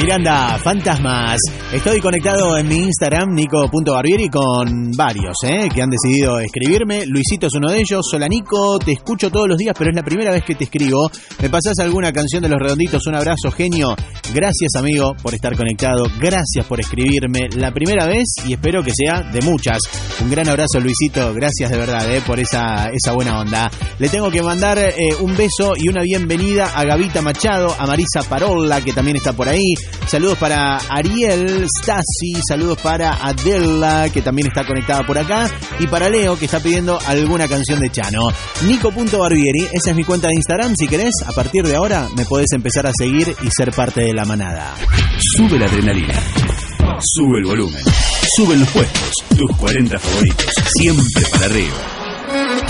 encanta, fantasmas. Estoy conectado en mi Instagram, Nico.Barbieri, con varios que han decidido escribirme. Luisito es uno de ellos. Hola Nico, te escucho todos los días, pero es la primera vez que te escribo. ¿Me pasás alguna canción de Los Redonditos? Un abrazo, genio. Gracias, amigo, por estar conectado. Gracias por escribirme. La primera vez y espero que sea de muchas. Un gran abrazo, Luisito. Gracias de verdad por esa buena onda. Le tengo que mandar un beso y una bienvenida a Gavita Machado, a Marisa Parola, que también está por ahí. Saludos para Ariel Stasi, saludos para Adela, que también está conectada por acá, y para Leo, que está pidiendo alguna canción de Chano. Nico.Barbieri, esa es mi cuenta de Instagram. Si querés, a partir de ahora me podés empezar a seguir y ser parte de la manada. Sube la adrenalina, sube el volumen, suben los puestos, tus 40 favoritos, siempre para arriba.